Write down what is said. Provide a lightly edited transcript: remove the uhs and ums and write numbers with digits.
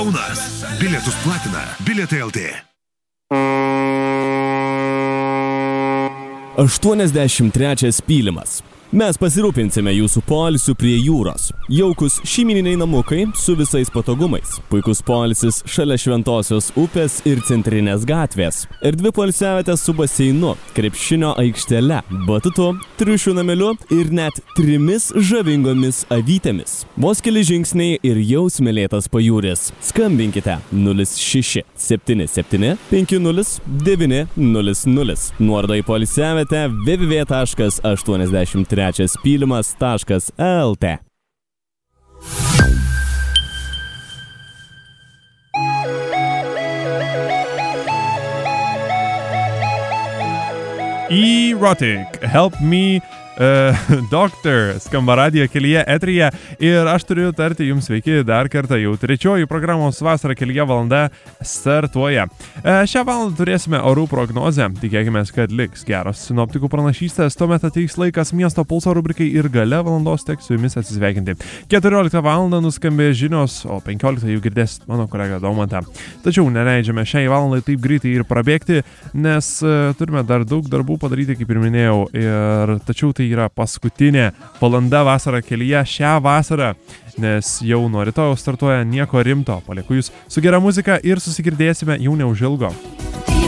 Kaunas. Bilietus platina Bilietai LT. 83 pylimas. Mes pasirūpinsime jūsų poilsiu prie jūros. Jaukus šeimyniniai namukai su visais patogumais. Puikus poilsis šalia Šventosios upės ir Centrinės gatvės. Erdvi poilsiavietės su baseinu, krepšinio aikštele, batutu, triušių nameliu ir net 3 žavingomis avytėmis. Vos keli žingsniai ir jau smėlėtas pajūris. Skambinkite 06 77 50 900. Nuoroda į poilsiavietę www.83pylimas.lt. Erotic, Help Me Doctor, skamba radijo kelyje eteryje ir aš turiu tarti jums sveiki dar kartą, jau 3 programos vasara kelyje valanda startuoja. Šią valandą turėsime orų prognozę, tikėkime, kad liks geros sinoptikų pranašystės, tuomet ateis laikas miesto pulso rubrikai ir gale valandos teks su jumis atsisveikinti. 14 valandą nuskambės žinios, o 15 jau girdės mano kolega Daumantą. Tačiau neleidžiame šiai valandai taip greitai ir prabėgti, nes turime dar daug darbų padaryti, kaip ir minėjau, ir tačiau tai yra paskutinė valanda vasara kelyje šią vasarą, nes jau nuo rytojaus startuoja nieko rimto. Palieku jūs su gera muzika ir susigirdėsime jau neužilgo.